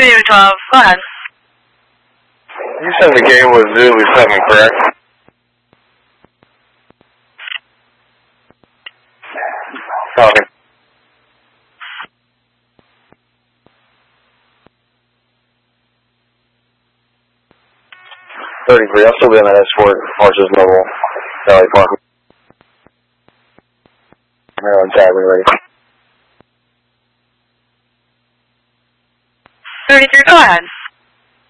12, go ahead. You said the game was Zulu 7, correct? Copy. $33, I'll still be on that escort, Marshall's Mobile, Valley Park. Maryland tag when you're ready. 33, go ahead.